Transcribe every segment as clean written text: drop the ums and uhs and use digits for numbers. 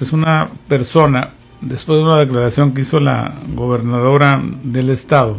es una persona, después de una declaración que hizo la gobernadora del estado,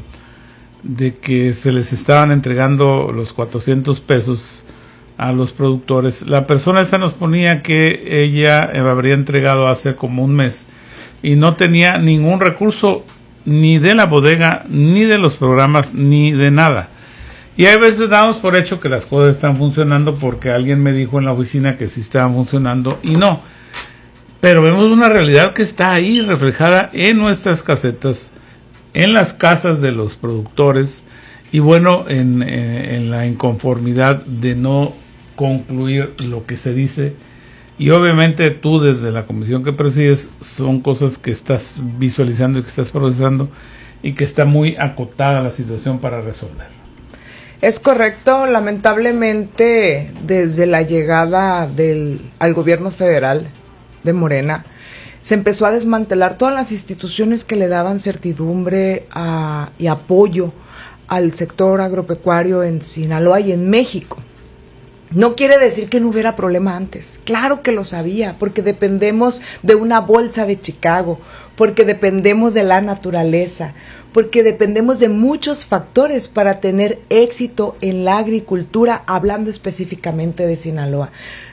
de que se les estaban entregando los 400 pesos a los productores. La persona esa nos ponía que ella habría entregado hace como un mes y no tenía ningún recurso ni de la bodega, ni de los programas, ni de nada. Y hay veces damos por hecho que las cosas están funcionando porque alguien me dijo en la oficina que sí estaban funcionando y no. Pero vemos una realidad que está ahí reflejada en nuestras casetas, en las casas de los productores y bueno, en la inconformidad de no concluir lo que se dice. Y obviamente tú desde la comisión que presides son cosas que estás visualizando y que estás procesando y que está muy acotada la situación para resolver. Es correcto, lamentablemente desde la llegada al gobierno federal de Morena se empezó a desmantelar todas las instituciones que le daban certidumbre y apoyo al sector agropecuario en Sinaloa y en México. No quiere decir que no hubiera problema antes. Claro que lo sabía, porque dependemos de una bolsa de Chicago, porque dependemos de la naturaleza, porque dependemos de muchos factores para tener éxito en la agricultura, hablando específicamente de Sinaloa.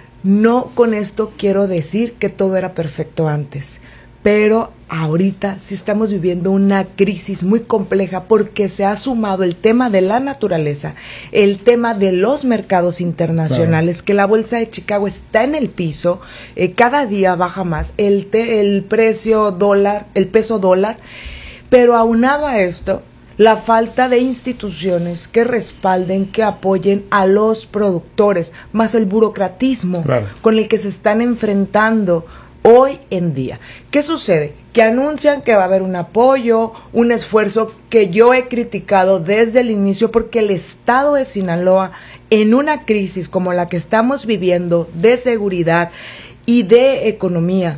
No con esto quiero decir que todo era perfecto antes, pero ahorita sí estamos viviendo una crisis muy compleja porque se ha sumado el tema de la naturaleza, el tema de los mercados internacionales, claro, que la bolsa de Chicago está en el piso, cada día baja más el precio dólar, el peso dólar, pero aunado a esto, la falta de instituciones que respalden, que apoyen a los productores, más el burocratismo, claro, con el que se están enfrentando hoy en día. ¿Qué sucede? Que anuncian que va a haber un apoyo, un esfuerzo que yo he criticado desde el inicio porque el estado de Sinaloa, en una crisis como la que estamos viviendo de seguridad y de economía,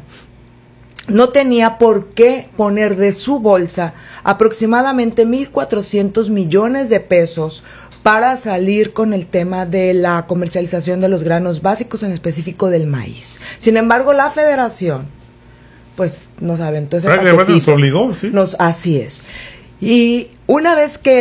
no tenía por qué poner de su bolsa aproximadamente 1,400 millones de pesos para salir con el tema de la comercialización de los granos básicos, en específico del maíz. Sin embargo, la federación, pues, nos aventó ese paquetito. Nos obligó, sí. Así es. Y una vez que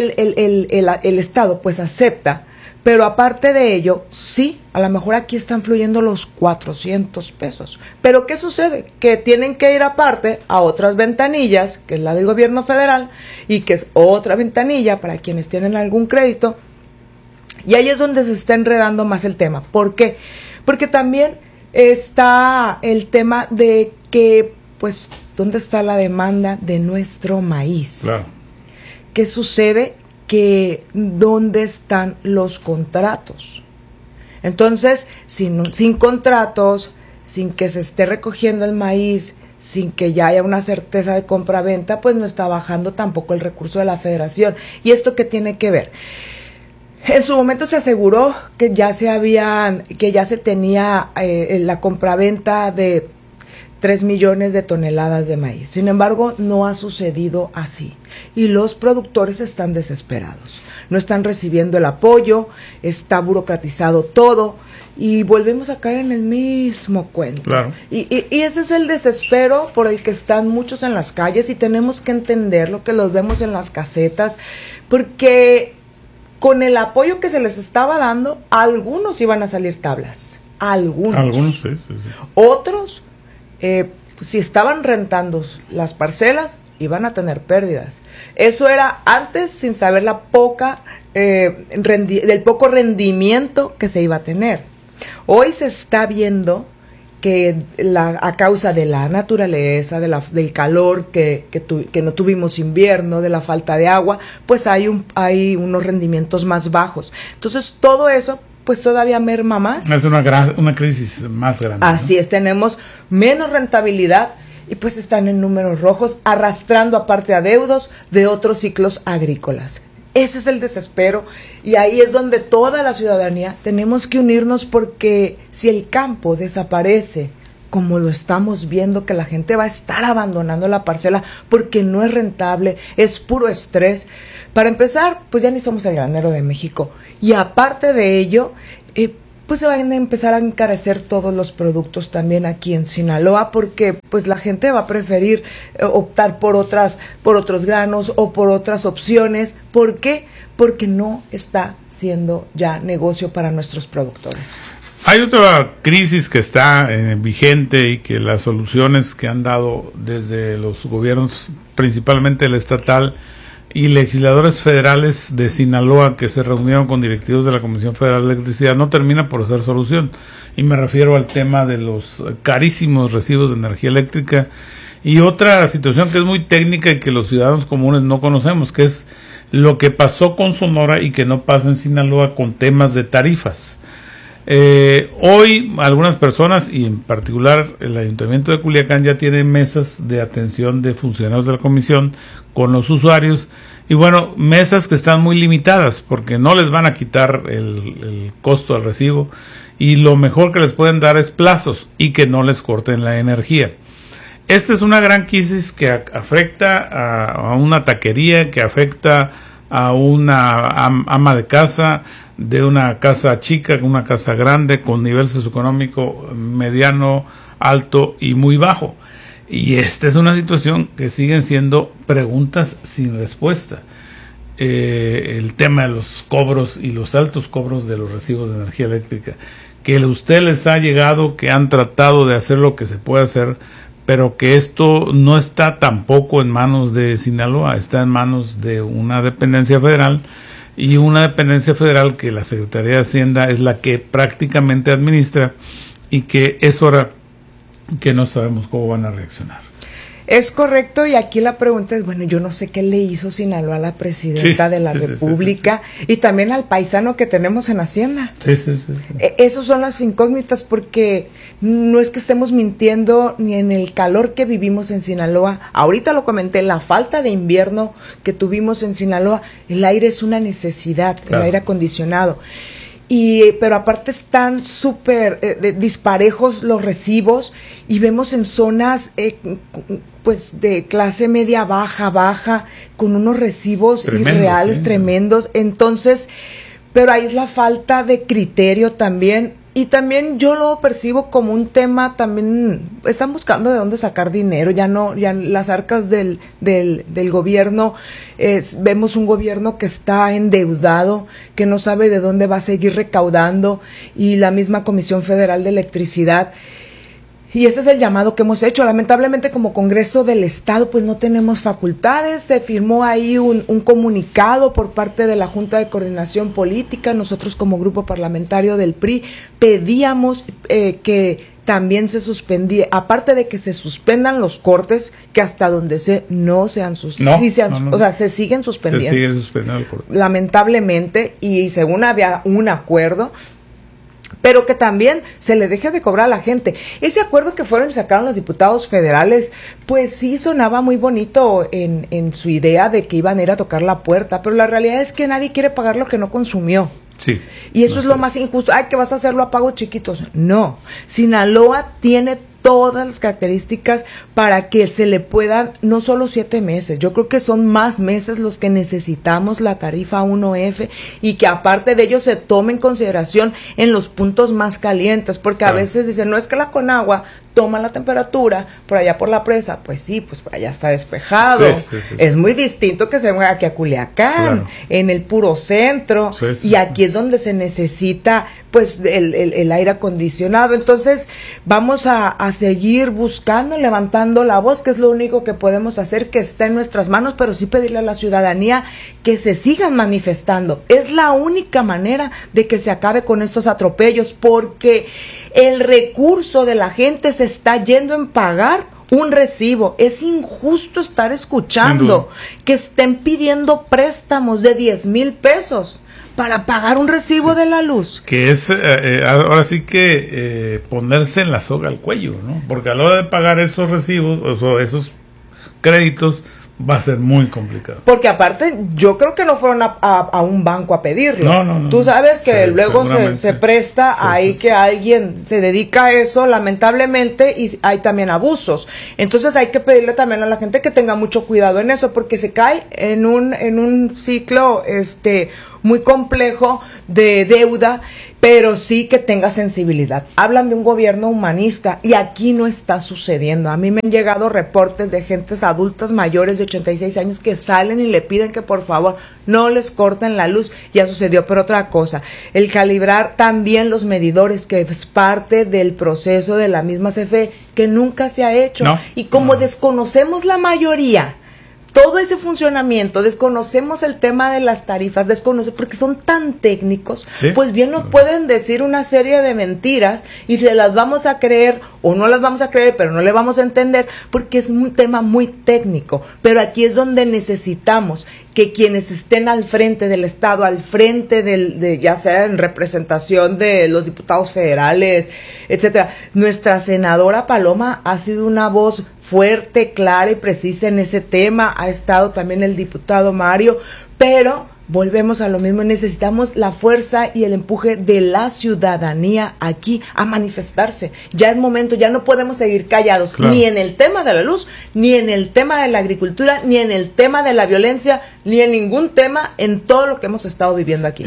el Estado, pues, acepta, pero aparte de ello, sí, a lo mejor aquí están fluyendo los 400 pesos. Pero ¿qué sucede? Que tienen que ir aparte a otras ventanillas, que es la del gobierno federal, y que es otra ventanilla para quienes tienen algún crédito. Y ahí es donde se está enredando más el tema. ¿Por qué? Porque también está el tema de que, pues, ¿dónde está la demanda de nuestro maíz? Claro. ¿Qué sucede? Que ¿dónde están los contratos? Entonces, sin contratos, sin que se esté recogiendo el maíz, sin que ya haya una certeza de compra-venta, pues no está bajando tampoco el recurso de la federación. ¿Y esto qué tiene que ver? En su momento se aseguró que ya se tenía la compraventa de 3 millones de toneladas de maíz. Sin embargo, no ha sucedido así. Y los productores están desesperados. No están recibiendo el apoyo, está burocratizado todo y volvemos a caer en el mismo cuento. Claro. Y ese es el desespero por el que están muchos en las calles y tenemos que entenderlo, que los vemos en las casetas, porque con el apoyo que se les estaba dando, algunos iban a salir tablas. Algunos, sí. Otros, si estaban rentando las parcelas, iban a tener pérdidas. Eso era antes, sin saber del poco rendimiento que se iba a tener. Hoy se está viendo que a causa de la naturaleza, del calor que no tuvimos invierno, de la falta de agua, pues hay unos rendimientos más bajos. Entonces todo eso pues todavía merma más. Es una crisis más grande. Así es, tenemos menos rentabilidad y pues están en números rojos, arrastrando aparte adeudos de otros ciclos agrícolas. Ese es el desespero y ahí es donde toda la ciudadanía tenemos que unirnos, porque si el campo desaparece, como lo estamos viendo, que la gente va a estar abandonando la parcela porque no es rentable, es puro estrés. Para empezar, pues ya ni somos el granero de México. Y aparte de ello, pues se van a empezar a encarecer todos los productos también aquí en Sinaloa, porque pues la gente va a preferir optar por otros granos o por otras opciones. ¿Por qué? Porque no está siendo ya negocio para nuestros productores. Hay otra crisis que está vigente y que las soluciones que han dado desde los gobiernos, principalmente el estatal, y legisladores federales de Sinaloa que se reunieron con directivos de la Comisión Federal de Electricidad, no termina por ser solución. Y me refiero al tema de los carísimos recibos de energía eléctrica y otra situación que es muy técnica y que los ciudadanos comunes no conocemos, que es lo que pasó con Sonora y que no pasa en Sinaloa con temas de tarifas. Hoy algunas personas, y en particular el Ayuntamiento de Culiacán, ya tiene mesas de atención de funcionarios de la comisión con los usuarios, y bueno, mesas que están muy limitadas porque no les van a quitar el costo del recibo, y lo mejor que les pueden dar es plazos y que no les corten la energía. Esta es una gran crisis que afecta a una taquería, que afecta a una ama de casa, de una casa chica, una casa grande, con nivel socioeconómico mediano, alto y muy bajo. Y esta es una situación que siguen siendo preguntas sin respuesta. El tema de los cobros y los altos cobros de los recibos de energía eléctrica, que a usted les ha llegado, que han tratado de hacer lo que se puede hacer, pero que esto no está tampoco en manos de Sinaloa, está en manos de una dependencia federal, y una dependencia federal que la Secretaría de Hacienda es la que prácticamente administra, y que es hora que no sabemos cómo van a reaccionar. Es correcto, y aquí la pregunta es, bueno, yo no sé qué le hizo Sinaloa a la presidenta de la República, y también al paisano que tenemos en Hacienda. Esas son las incógnitas, porque no es que estemos mintiendo ni en el calor que vivimos en Sinaloa. Ahorita lo comenté, la falta de invierno que tuvimos en Sinaloa, el aire es una necesidad, claro. El aire acondicionado. Pero aparte están súper disparejos los recibos, y vemos en zonas pues de clase media baja, con unos recibos irreales, sí, tremendos. Entonces, pero ahí es la falta de criterio también. Y también yo lo percibo como un tema, también están buscando de dónde sacar dinero, ya las arcas del gobierno, vemos un gobierno que está endeudado, que no sabe de dónde va a seguir recaudando, y la misma Comisión Federal de Electricidad. Y ese es el llamado que hemos hecho. Lamentablemente, como Congreso del Estado, pues no tenemos facultades. Se firmó ahí un comunicado por parte de la Junta de Coordinación Política. Nosotros, como grupo parlamentario del PRI, pedíamos que también se suspendía, aparte de que se suspendan los cortes, que hasta donde se siguen suspendiendo. Se siguen suspendiendo el corte. Lamentablemente, y según había un acuerdo, pero que también se le deje de cobrar a la gente. Ese acuerdo que fueron y sacaron los diputados federales, pues sí sonaba muy bonito en su idea de que iban a ir a tocar la puerta, pero la realidad es que nadie quiere pagar lo que no consumió. Sí. Y eso es lo más injusto. Ay, que vas a hacerlo a pagos chiquitos. No. Sinaloa tiene todas las características para que se le puedan, no solo 7 meses, yo creo que son más meses los que necesitamos la tarifa 1F, y que aparte de ello se tome en consideración en los puntos más calientes, porque a veces dicen, no es que la Conagua toma la temperatura por allá por la presa, pues sí, pues por allá está despejado, es muy distinto que se mueva aquí a Culiacán, en el puro centro, y aquí es donde se necesita pues el aire acondicionado. Entonces vamos a seguir buscando, levantando la voz, que es lo único que podemos hacer, que está en nuestras manos, pero sí pedirle a la ciudadanía que se sigan manifestando. Es la única manera de que se acabe con estos atropellos, porque el recurso de la gente se está yendo en pagar un recibo. Es injusto estar escuchando que estén pidiendo préstamos de 10,000 pesos para pagar un recibo de la luz. Que es, ahora sí que ponerse en la soga al cuello, ¿no? Porque a la hora de pagar esos recibos, o esos créditos, va a ser muy complicado. Porque aparte, yo creo que no fueron a un banco a pedirlo. No. Tú sabes que luego se presta ahí que alguien se dedica a eso, lamentablemente, y hay también abusos. Entonces hay que pedirle también a la gente que tenga mucho cuidado en eso, porque se cae en un ciclo, muy complejo de deuda, pero sí que tenga sensibilidad. Hablan de un gobierno humanista y aquí no está sucediendo. A mí me han llegado reportes de gentes adultas mayores de 86 años que salen y le piden que por favor no les corten la luz. Ya sucedió, pero otra cosa, el calibrar también los medidores, que es parte del proceso de la misma CFE, que nunca se ha hecho. No, y como no. desconocemos la mayoría todo ese funcionamiento, desconocemos el tema de las tarifas, porque son tan técnicos, ¿sí? Pues bien nos pueden decir una serie de mentiras y se las vamos a creer o no las vamos a creer, pero no le vamos a entender porque es un tema muy técnico. Pero aquí es donde necesitamos que quienes estén al frente del Estado, al frente ya sea en representación de los diputados federales, etcétera. Nuestra senadora Paloma ha sido una voz fuerte, clara y precisa en ese tema. Ha estado también el diputado Mario, pero volvemos a lo mismo, necesitamos la fuerza y el empuje de la ciudadanía aquí a manifestarse. Ya es momento, ya no podemos seguir callados, claro, ni en el tema de la luz, ni en el tema de la agricultura, ni en el tema de la violencia, ni en ningún tema en todo lo que hemos estado viviendo aquí.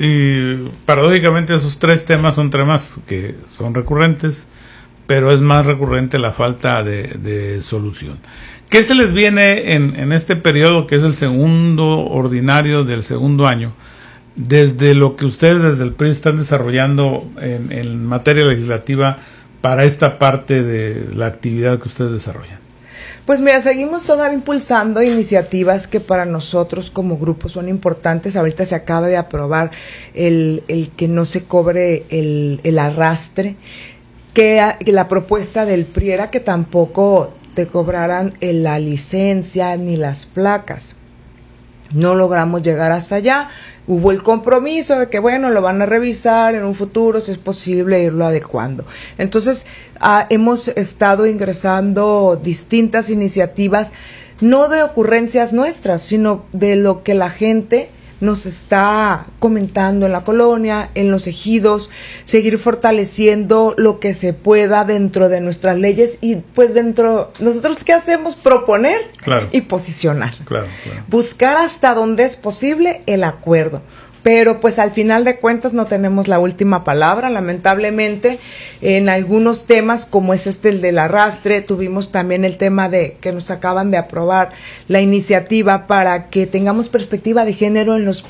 Y paradójicamente esos tres temas son temas que son recurrentes, pero es más recurrente la falta de solución. ¿Qué se les viene en este periodo, que es el segundo ordinario del segundo año, desde lo que ustedes desde el PRI están desarrollando en materia legislativa para esta parte de la actividad que ustedes desarrollan? Pues mira, seguimos todavía impulsando iniciativas que para nosotros como grupo son importantes. Ahorita se acaba de aprobar el que no se cobre el arrastre, que la propuesta del PRI era que tampoco te cobraran la licencia ni las placas. No logramos llegar hasta allá. Hubo el compromiso de que, bueno, lo van a revisar en un futuro, si es posible irlo adecuando. Entonces, hemos estado ingresando distintas iniciativas, no de ocurrencias nuestras, sino de lo que la gente nos está comentando en la colonia, en los ejidos, seguir fortaleciendo lo que se pueda dentro de nuestras leyes y pues nosotros ¿qué hacemos? Proponer, claro, y posicionar. Claro, claro. Buscar hasta donde es posible el acuerdo. Pero pues al final de cuentas no tenemos la última palabra, lamentablemente. En algunos temas, como es el del arrastre, tuvimos también el tema de que nos acaban de aprobar la iniciativa para que tengamos perspectiva de género en los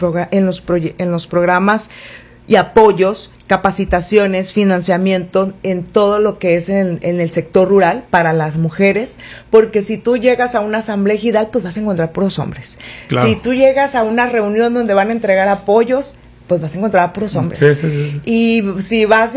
programas y apoyos, capacitaciones, financiamiento en todo lo que es en el sector rural para las mujeres, porque si tú llegas a una asamblea ejidal, pues vas a encontrar puros hombres. Claro. Si tú llegas a una reunión donde van a entregar apoyos, pues vas a encontrar a puros hombres. Sí, sí, sí. Y si vas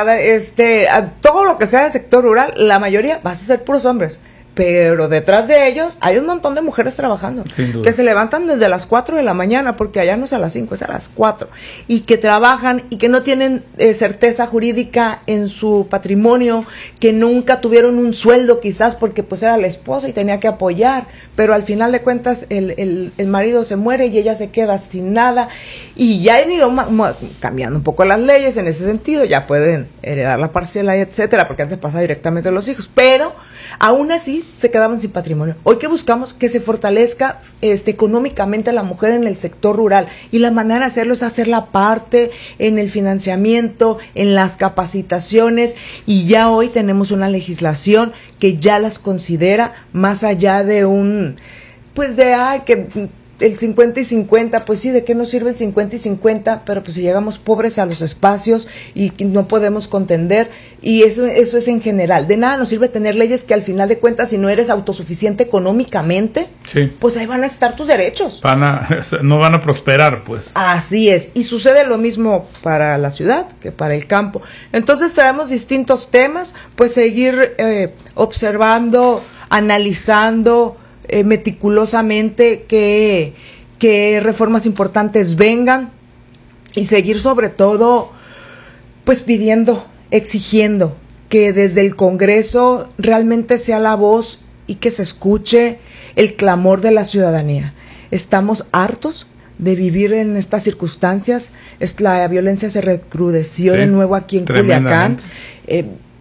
a todo lo que sea del sector rural, la mayoría vas a ser puros hombres. Pero detrás de ellos hay un montón de mujeres trabajando, que se levantan desde las 4 de la mañana, porque allá no es a las 5, es a las 4, y que trabajan y que no tienen certeza jurídica en su patrimonio, que nunca tuvieron un sueldo quizás porque pues era la esposa y tenía que apoyar, pero al final de cuentas el marido se muere y ella se queda sin nada, y ya han ido cambiando un poco las leyes en ese sentido, ya pueden heredar la parcela, etcétera, porque antes pasa directamente a los hijos, pero aún así se quedaban sin patrimonio. Hoy que buscamos que se fortalezca económicamente a la mujer en el sector rural, y la manera de hacerlo es hacerla parte en el financiamiento, en las capacitaciones, y ya hoy tenemos una legislación que ya las considera más allá de que el 50 y 50, pues sí, ¿de qué nos sirve el 50 y 50? Pero pues si llegamos pobres a los espacios y no podemos contender, y eso es en general. De nada nos sirve tener leyes que al final de cuentas, si no eres autosuficiente económicamente, sí, pues ahí van a estar tus derechos. No van a prosperar, pues. Así es, y sucede lo mismo para la ciudad que para el campo. Entonces traemos distintos temas, pues seguir observando, analizando, meticulosamente que reformas importantes vengan, y seguir sobre todo pues pidiendo, exigiendo que desde el Congreso realmente sea la voz y que se escuche el clamor de la ciudadanía. Estamos hartos de vivir en estas circunstancias. La violencia se recrudeció de nuevo aquí en Culiacán.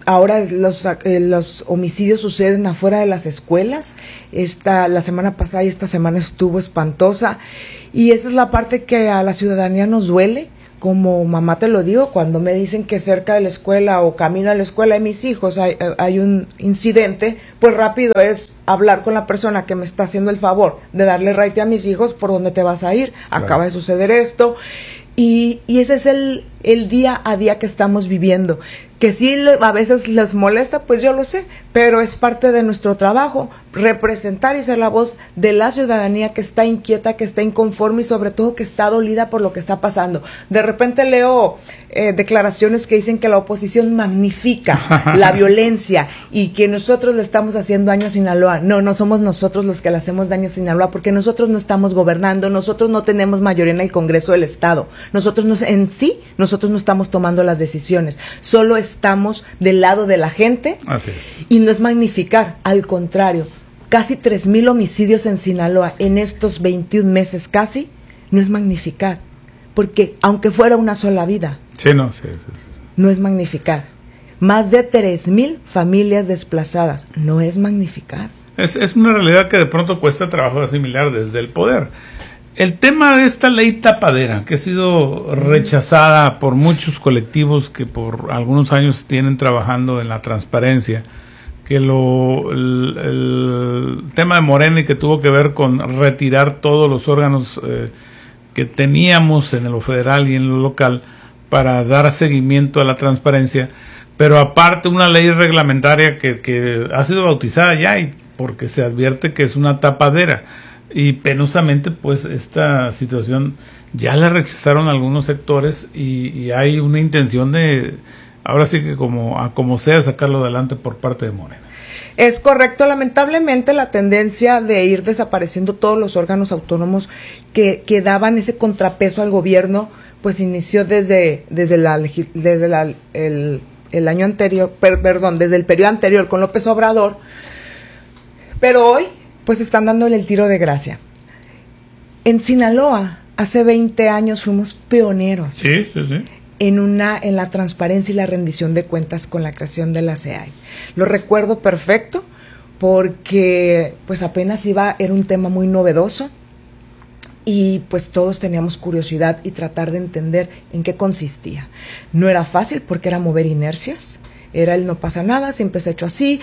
ahora los homicidios suceden afuera de las escuelas. La semana pasada y esta semana estuvo espantosa. Y esa es la parte que a la ciudadanía nos duele. Como mamá te lo digo, cuando me dicen que cerca de la escuela o camino a la escuela de mis hijos hay un incidente, pues rápido es hablar con la persona que me está haciendo el favor de darle raite a mis hijos, ¿por dónde te vas a ir? Claro. Acaba de suceder esto. Y ese es el día a día que estamos viviendo. Que sí a veces les molesta, pues yo lo sé, pero es parte de nuestro trabajo, representar y ser la voz de la ciudadanía que está inquieta, que está inconforme y sobre todo que está dolida por lo que está pasando. De repente leo declaraciones que dicen que la oposición magnifica la violencia y que nosotros le estamos haciendo daño a Sinaloa. No somos nosotros los que le hacemos daño a Sinaloa, porque nosotros no estamos gobernando, nosotros no tenemos mayoría en el Congreso del Estado, nosotros no estamos tomando las decisiones, solo estamos del lado de la gente. Así es. Y no es magnificar, al contrario, casi 3,000 homicidios en Sinaloa en estos 21 meses casi, no es magnificar, porque aunque fuera una sola vida, sí. No es magnificar. Más de 3,000 familias desplazadas, no es magnificar. Es una realidad que de pronto cuesta trabajo asimilar desde el poder. El tema de esta ley tapadera, que ha sido rechazada por muchos colectivos que por algunos años tienen trabajando en la transparencia, que el tema de Morena y que tuvo que ver con retirar todos los órganos que teníamos en lo federal y en lo local para dar seguimiento a la transparencia, pero aparte una ley reglamentaria que ha sido bautizada ya y porque se advierte que es una tapadera. Y penosamente, pues, esta situación ya la rechazaron algunos sectores y hay una intención de, ahora sí que como sea, sacarlo adelante por parte de Morena. Es correcto. Lamentablemente, la tendencia de ir desapareciendo todos los órganos autónomos que daban ese contrapeso al gobierno, pues inició desde el año anterior, desde el periodo anterior con López Obrador, pero hoy pues están dándole el tiro de gracia. En Sinaloa, hace 20 años fuimos pioneros. Sí. En la transparencia y la rendición de cuentas con la creación de la CEAI. Lo recuerdo perfecto porque pues apenas era un tema muy novedoso y pues todos teníamos curiosidad y tratar de entender en qué consistía. No era fácil porque era mover inercias, era el no pasa nada, siempre se ha hecho así,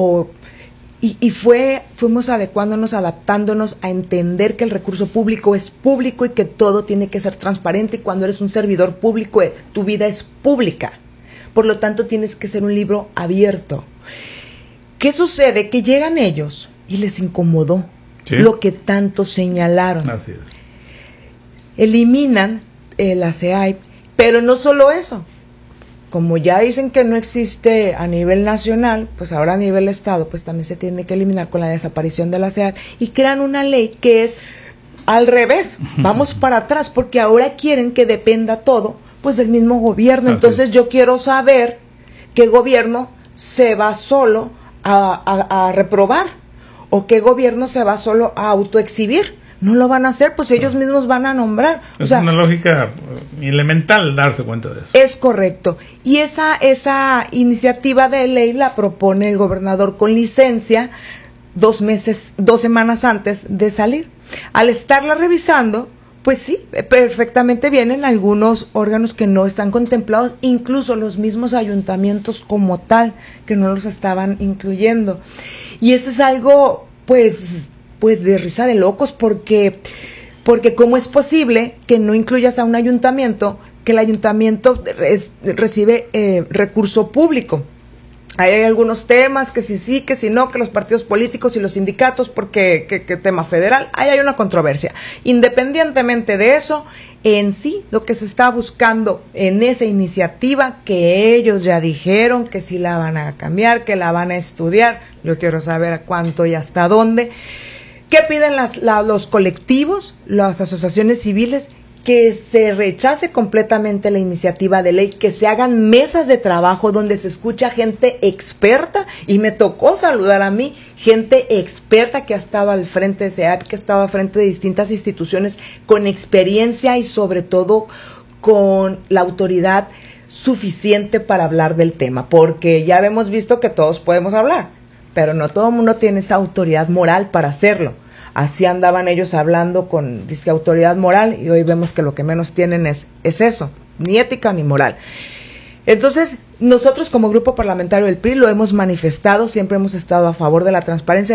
y fuimos adecuándonos, adaptándonos a entender que el recurso público es público y que todo tiene que ser transparente, y cuando eres un servidor público, tu vida es pública. Por lo tanto, tienes que ser un libro abierto. ¿Qué sucede? Que llegan ellos y les incomodó lo que tanto señalaron. Así es. Eliminan la CEAI, pero no solo eso. Como ya dicen que no existe a nivel nacional, pues ahora a nivel estado, pues también se tiene que eliminar con la desaparición de la CEAI y crean una ley que es al revés, vamos para atrás, porque ahora quieren que dependa todo, pues del mismo gobierno. Entonces yo quiero saber qué gobierno se va solo a reprobar o qué gobierno se va solo a autoexhibir. No lo van a hacer, pues ellos mismos van a nombrar. Es una lógica elemental darse cuenta de eso. Es correcto. Y esa iniciativa de ley la propone el gobernador con licencia 2 semanas antes de salir. Al estarla revisando, pues sí, perfectamente vienen algunos órganos que no están contemplados, incluso los mismos ayuntamientos como tal, que no los estaban incluyendo. Y eso es algo, pues de risa de locos, porque ¿cómo es posible que no incluyas a un ayuntamiento, que el ayuntamiento recibe recurso público? Hay algunos temas que sí, que si no, que los partidos políticos y los sindicatos, porque que tema federal, ahí hay una controversia. Independientemente de eso, en sí, lo que se está buscando en esa iniciativa, que ellos ya dijeron que sí la van a cambiar, que la van a estudiar, yo quiero saber a cuánto y hasta dónde. ¿Qué piden los colectivos, las asociaciones civiles? Que se rechace completamente la iniciativa de ley, que se hagan mesas de trabajo donde se escucha gente experta, y me tocó saludar a mí, gente experta que ha estado al frente de SEAP, que ha estado al frente de distintas instituciones con experiencia y sobre todo con la autoridad suficiente para hablar del tema, porque ya hemos visto que todos podemos hablar, pero no todo el mundo tiene esa autoridad moral para hacerlo. Así andaban ellos hablando con disque autoridad moral, y hoy vemos que lo que menos tienen es eso, ni ética ni moral. Entonces, nosotros como grupo parlamentario del PRI lo hemos manifestado, siempre hemos estado a favor de la transparencia.